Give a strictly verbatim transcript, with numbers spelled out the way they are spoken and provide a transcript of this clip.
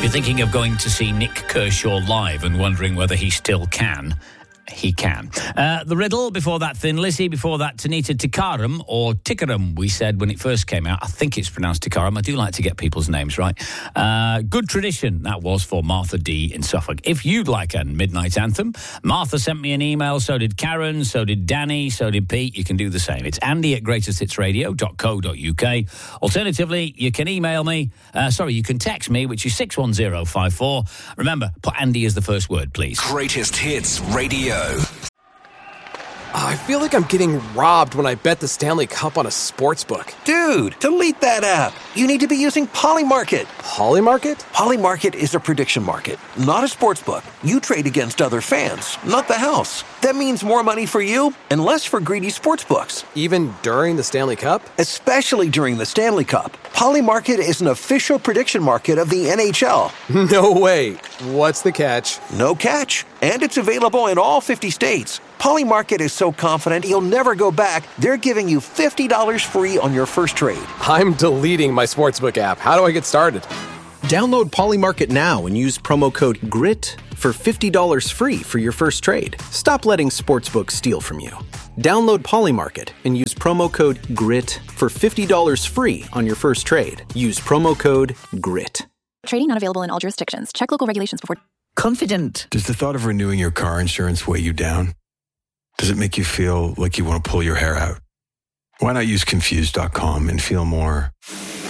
If you're thinking of going to see Nick Kershaw live and wondering whether he still can, he can. Uh, the Riddle, before that Thin Lizzy, before that Tanita Tikaram, or Tikaram, we said when it first came out. I think it's pronounced Tikaram. I do like to get people's names right. Uh, good tradition, that was for Martha D in Suffolk. If you'd like a midnight anthem, Martha sent me an email, so did Karen, so did Danny, so did Pete. You can do the same. It's andy at greatest hits radio dot co dot uk. Alternatively, you can email me, uh, sorry, you can text me, which is six one zero five four. Remember, put Andy as the first word, please. Greatest Hits Radio. I feel like I'm getting robbed when I bet the Stanley Cup on a sportsbook. Dude, delete that app. You need to be using Polymarket. Polymarket? Polymarket is a prediction market, not a sportsbook. You trade against other fans, not the house. That means more money for you and less for greedy sportsbooks. Even during the Stanley Cup? Especially during the Stanley Cup. Polymarket is an official prediction market of the N H L. No way. What's the catch? No catch. And it's available in all fifty states. Polymarket is so confident you'll never go back, they're giving you fifty dollars free on your first trade. I'm deleting my sportsbook app. How do I get started? Download Polymarket now and use promo code GRIT for fifty dollars free for your first trade. Stop letting sportsbooks steal from you. Download Polymarket and use promo code GRIT for fifty dollars free on your first trade. Use promo code GRIT. Trading not available in all jurisdictions. Check local regulations before... Confident. Does the thought of renewing your car insurance weigh you down? Does it make you feel like you want to pull your hair out? Why not use Confused dot com and feel more